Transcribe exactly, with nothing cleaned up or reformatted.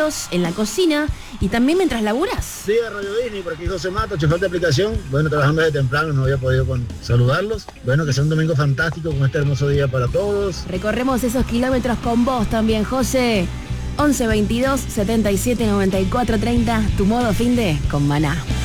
videos en la cocina y también mientras laburas. Sí, a Radio Disney, por aquí José Mato, chofer de aplicación. Bueno, trabajando desde temprano, no había podido con saludarlos. Bueno, que sea un domingo fantástico con este hermoso día para todos. Recorremos esos kilómetros con vos también, José. once veintidós setenta y siete noventa y cuatro treinta, tu modo finde con Maná.